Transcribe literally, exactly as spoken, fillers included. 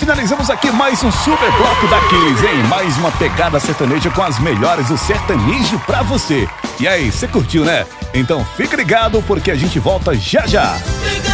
finalizamos aqui mais um super bloco daqueles, hein? Mais uma pegada sertaneja com as melhores do sertanejo pra você. E aí, você curtiu, né? Então fica ligado porque a gente volta já já.